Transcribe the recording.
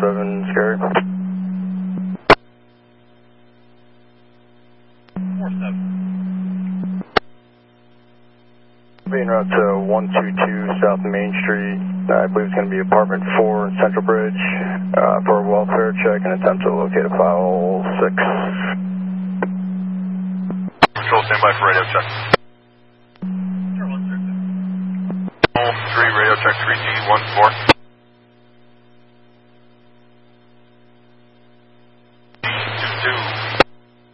47, Scary. 47. Being route to 122 South Main Street. I believe it's going to be apartment 4 in Central Bridge for a welfare check and attempt to locate a file 6. Control, stand by for radio check. Sure, 1 sir. Home 3, radio check 3T1.